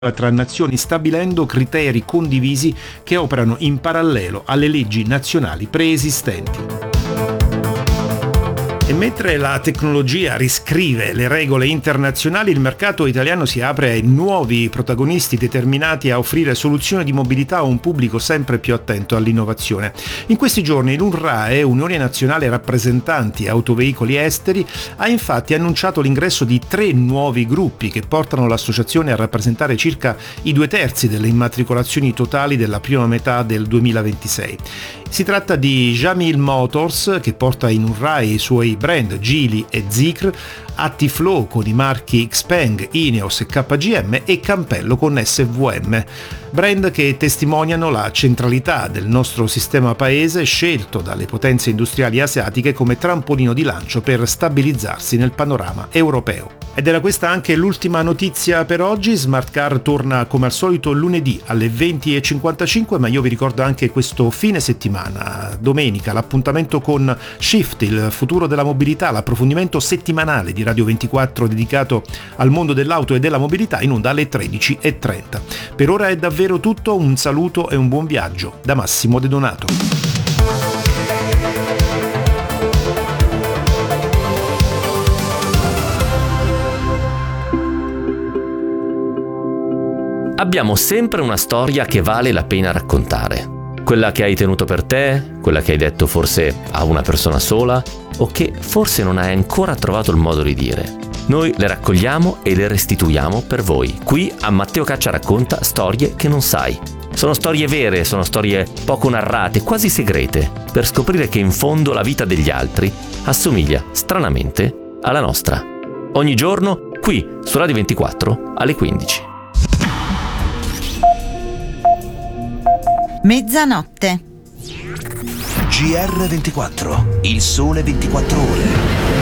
tra nazioni, stabilendo criteri condivisi che operano in parallelo alle leggi nazionali preesistenti. E mentre la tecnologia riscrive le regole internazionali, il mercato italiano si apre ai nuovi protagonisti determinati a offrire soluzioni di mobilità a un pubblico sempre più attento all'innovazione. In questi giorni l'UNRAE, Unione Nazionale Rappresentanti Autoveicoli Esteri, ha infatti annunciato l'ingresso di 3 nuovi gruppi che portano l'associazione a rappresentare circa i 2/3 delle immatricolazioni totali della prima metà del 2026. Si tratta di Jamil Motors, che porta in UNRAE i suoi brand Geely e Zeekr, Attiflow con i marchi Xpeng, Ineos e KGM e Campello con SVM, brand che testimoniano la centralità del nostro sistema paese, scelto dalle potenze industriali asiatiche come trampolino di lancio per stabilizzarsi nel panorama europeo. Ed era questa anche l'ultima notizia per oggi. Smart Car torna come al solito lunedì alle 20:55, ma io vi ricordo anche questo fine settimana, domenica, l'appuntamento con Shift, il futuro della mobilità, l'approfondimento settimanale di Radio 24 dedicato al mondo dell'auto e della mobilità, in onda alle 13:30. Per ora è davvero tutto, un saluto e un buon viaggio da Massimo De Donato. Abbiamo sempre una storia che vale la pena raccontare. Quella che hai tenuto per te, quella che hai detto forse a una persona sola, o che forse non hai ancora trovato il modo di dire. Noi le raccogliamo e le restituiamo per voi. Qui a Matteo Caccia racconta storie che non sai. Sono storie vere, sono storie poco narrate, quasi segrete, per scoprire che in fondo la vita degli altri assomiglia stranamente alla nostra. Ogni giorno, qui su Radio 24 alle 15. Mezzanotte. GR24, il sole 24 ore.